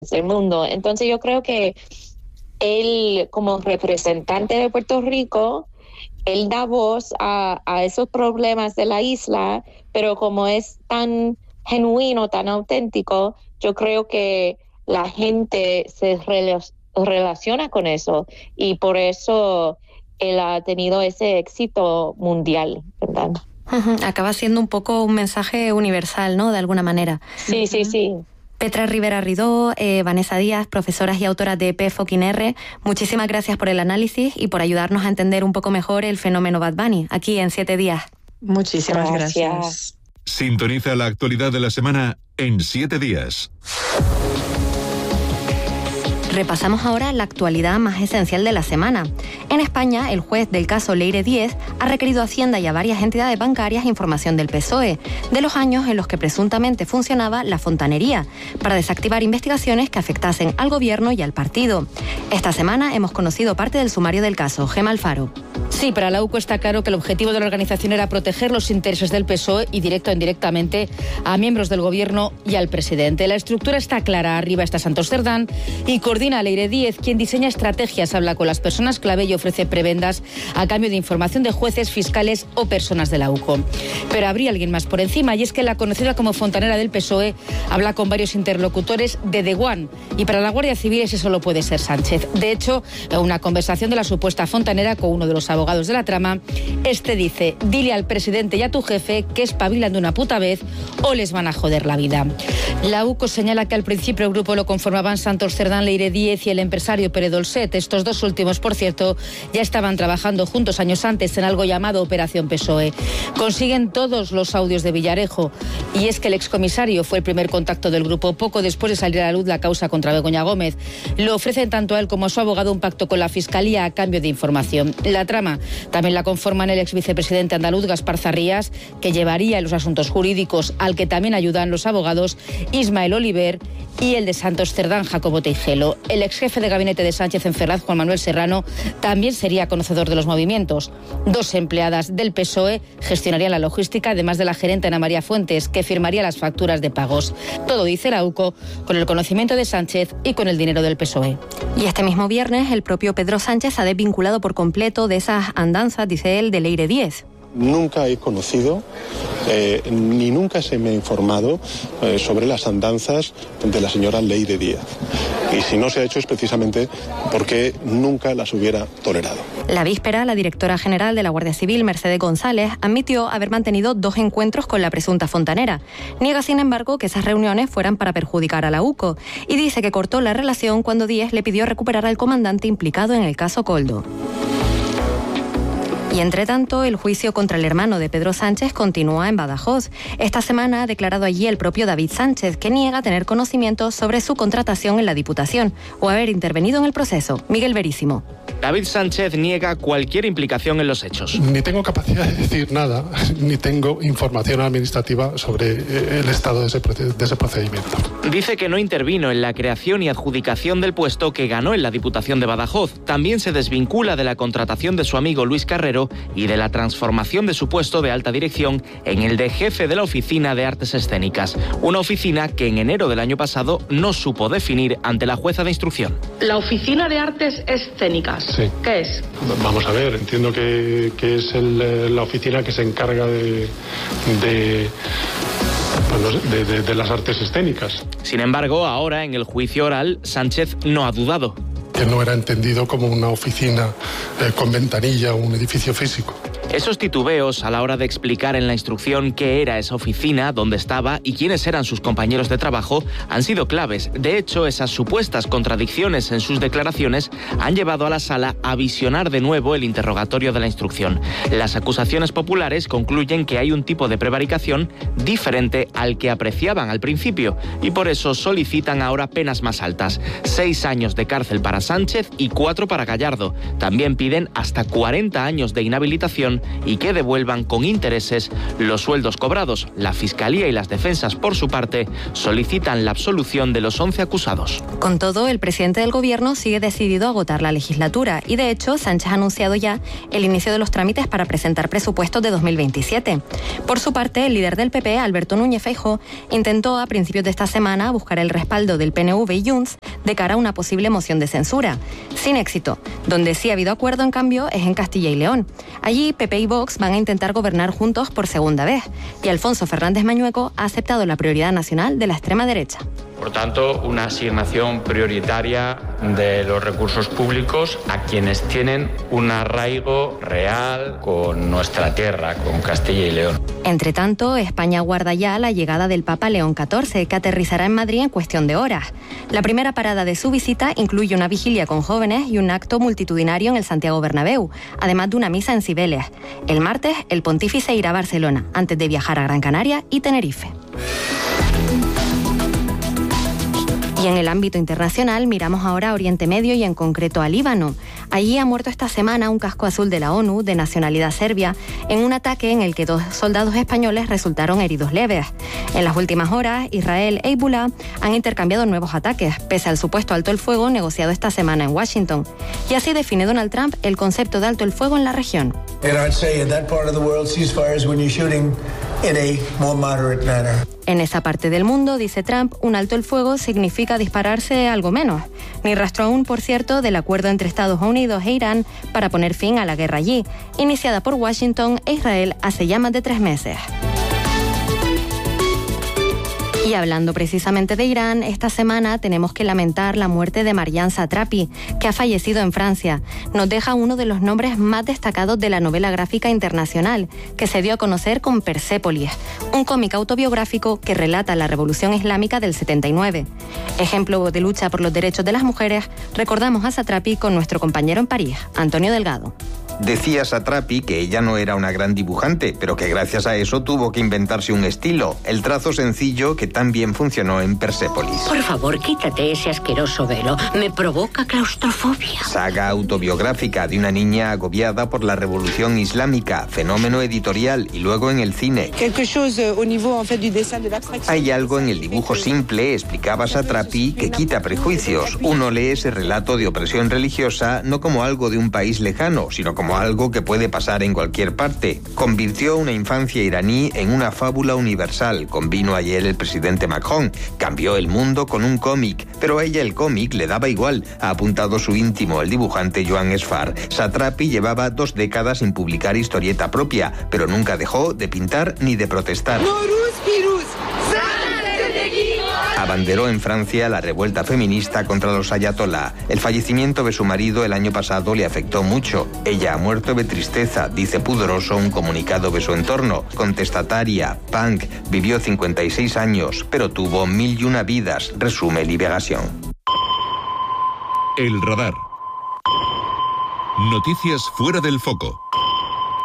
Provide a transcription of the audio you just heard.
del mundo. Entonces yo creo que él, como representante de Puerto Rico, él da voz a esos problemas de la isla, pero como es tan genuino, tan auténtico, yo creo que la gente se relaciona con eso y por eso él ha tenido ese éxito mundial, ¿verdad? Acaba siendo un poco un mensaje universal, ¿no? De alguna manera. Sí, sí, sí. Petra Rivera Ridó, Vanessa Díaz, profesoras y autoras de P-Fucking-R, muchísimas gracias por el análisis y por ayudarnos a entender un poco mejor el fenómeno Bad Bunny, aquí en 7 días. Muchísimas gracias. Sintoniza la actualidad de la semana en 7 días. Repasamos ahora la actualidad más esencial de la semana. En España, el juez del caso Leire Díez ha requerido a Hacienda y a varias entidades bancarias información del PSOE, de los años en los que presuntamente funcionaba la fontanería, para desactivar investigaciones que afectasen al gobierno y al partido. Esta semana hemos conocido parte del sumario del caso. Gema Alfaro. Sí, para la UCO está claro que el objetivo de la organización era proteger los intereses del PSOE y directa o indirectamente a miembros del gobierno y al presidente. La estructura está clara. Arriba está Santos Cerdán y coordina a Leire Díez, quien diseña estrategias, habla con las personas clave y ofrece prebendas a cambio de información de jueces, fiscales o personas de la UCO. Pero habría alguien más por encima, y es que la conocida como fontanera del PSOE habla con varios interlocutores de The One, y para la Guardia Civil ese solo puede ser Sánchez. De hecho, en una conversación de la supuesta fontanera con uno de los abogados de la trama, este dice: dile al presidente y a tu jefe que espabilan de una puta vez o les van a joder la vida. La UCO señala que al principio el grupo lo conformaban Santos Cerdán, Leire Díez y el empresario Pere Dolcet. Estos dos últimos, por cierto, ya estaban trabajando juntos años antes en algo llamado Operación PSOE. Consiguen todos los audios de Villarejo, y es que el excomisario fue el primer contacto del grupo poco después de salir a la luz la causa contra Begoña Gómez. Lo ofrecen tanto a él como a su abogado un pacto con la Fiscalía a cambio de información. La trama también la conforman el ex vicepresidente andaluz Gaspar Zarrías, que llevaría los asuntos jurídicos, al que también ayudan los abogados Ismael Oliver, y el de Santos Cerdán, Jacobo Teijelo. El ex jefe de gabinete de Sánchez en Ferraz, Juan Manuel Serrano, también sería conocedor de los movimientos. 2 empleadas del PSOE gestionarían la logística, además de la gerente Ana María Fuentes, que firmaría las facturas de pagos. Todo, dice la UCO, con el conocimiento de Sánchez y con el dinero del PSOE. Y este mismo viernes, el propio Pedro Sánchez ha desvinculado por completo de esas andanzas, dice él, de Leire Díez. Nunca he conocido ni nunca se me ha informado sobre las andanzas de la señora Leire Díez. Y si no se ha hecho es precisamente porque nunca las hubiera tolerado. La víspera, la directora general de la Guardia Civil, Mercedes González, admitió haber mantenido 2 encuentros con la presunta fontanera. Niega, sin embargo, que esas reuniones fueran para perjudicar a la UCO y dice que cortó la relación cuando Díez le pidió recuperar al comandante implicado en el caso Koldo. Y entre tanto, el juicio contra el hermano de Pedro Sánchez continúa en Badajoz. Esta semana ha declarado allí el propio David Sánchez, que niega tener conocimiento sobre su contratación en la Diputación o haber intervenido en el proceso. Miguel Verísimo. David Sánchez niega cualquier implicación en los hechos. Ni tengo capacidad de decir nada, ni tengo información administrativa sobre el estado de ese procedimiento. Dice que no intervino en la creación y adjudicación del puesto que ganó en la Diputación de Badajoz. También se desvincula de la contratación de su amigo Luis Carrero y de la transformación de su puesto de alta dirección en el de jefe de la Oficina de Artes Escénicas. Una oficina que en enero del año pasado no supo definir ante la jueza de instrucción. La Oficina de Artes Escénicas. Sí. ¿Qué es? Vamos a ver, entiendo que es la oficina que se encarga de las artes escénicas. Sin embargo, ahora en el juicio oral, Sánchez no ha dudado. Que no era entendido como una oficina con ventanilla o un edificio físico. Esos titubeos a la hora de explicar en la instrucción qué era esa oficina, dónde estaba y quiénes eran sus compañeros de trabajo han sido claves. De hecho, esas supuestas contradicciones en sus declaraciones han llevado a la sala a visionar de nuevo el interrogatorio de la instrucción. Las acusaciones populares concluyen que hay un tipo de prevaricación diferente al que apreciaban al principio y por eso solicitan ahora penas más altas. 6 años de cárcel para Sánchez y 4 para Gallardo. También piden hasta 40 años de inhabilitación restituyan y que devuelvan con intereses los sueldos cobrados. La Fiscalía y las defensas, por su parte, solicitan la absolución de los 11 acusados. Con todo, el presidente del Gobierno sigue decidido a agotar la legislatura y, de hecho, Sánchez ha anunciado ya el inicio de los trámites para presentar presupuestos de 2027. Por su parte, el líder del PP, Alberto Núñez Feijóo, intentó a principios de esta semana buscar el respaldo del PNV y Junts de cara a una posible moción de censura. Sin éxito. Donde sí ha habido acuerdo, en cambio, es en Castilla y León. Allí, PP y Vox van a intentar gobernar juntos por segunda vez. Y Alfonso Fernández Mañueco ha aceptado la prioridad nacional de la extrema derecha. Por tanto, una asignación prioritaria de los recursos públicos a quienes tienen un arraigo real con nuestra tierra, con Castilla y León. Entre tanto, España aguarda ya la llegada del Papa León XIV, que aterrizará en Madrid en cuestión de horas. La primera parada de su visita incluye una vigilia con jóvenes y un acto multitudinario en el Santiago Bernabéu, además de una misa en Cibeles. El martes, el pontífice irá a Barcelona, antes de viajar a Gran Canaria y Tenerife. Y en el ámbito internacional miramos ahora a Oriente Medio y en concreto a Líbano. Allí ha muerto esta semana un casco azul de la ONU de nacionalidad serbia en un ataque en el que 2 soldados españoles resultaron heridos leves. En las últimas horas, Israel e Hezbollah han intercambiado nuevos ataques, pese al supuesto alto el fuego negociado esta semana en Washington. Y así define Donald Trump el concepto de alto el fuego en la región. En esa parte del mundo, dice Trump, un alto el fuego significa dispararse algo menos. Ni rastro aún, por cierto, del acuerdo entre Estados Unidos e Irán para poner fin a la guerra allí, iniciada por Washington e Israel hace ya más de 3 meses. Y hablando precisamente de Irán, esta semana tenemos que lamentar la muerte de Marjane Satrapi, que ha fallecido en Francia. Nos deja uno de los nombres más destacados de la novela gráfica internacional, que se dio a conocer con Persépolis, un cómic autobiográfico que relata la revolución islámica del 79. Ejemplo de lucha por los derechos de las mujeres, recordamos a Satrapi con nuestro compañero en París, Antonio Delgado. Decía Satrapi que ella no era una gran dibujante, pero que gracias a eso tuvo que inventarse un estilo, el trazo sencillo que tan bien funcionó en Persépolis. Por favor, quítate ese asqueroso velo, me provoca claustrofobia. Saga autobiográfica de una niña agobiada por la revolución islámica, fenómeno editorial y luego en el cine. Hay algo en el dibujo simple, explicaba Satrapi, que quita prejuicios. Uno lee ese relato de opresión religiosa no como algo de un país lejano, sino como algo que puede pasar en cualquier parte. Convirtió una infancia iraní en una fábula universal, convino ayer el presidente Macron. Cambió el mundo con un cómic, pero a ella el cómic le daba igual, ha apuntado su íntimo, el dibujante Joan Esfar. Satrapi llevaba 2 décadas sin publicar historieta propia, pero nunca dejó de pintar ni de protestar. Abanderó en Francia la revuelta feminista contra los ayatolá. El fallecimiento de su marido el año pasado le afectó mucho. Ella ha muerto de tristeza, dice pudoroso un comunicado de su entorno. Contestataria, punk, vivió 56 años, pero tuvo 1001 vidas, resume Liberación. El radar. Noticias fuera del foco.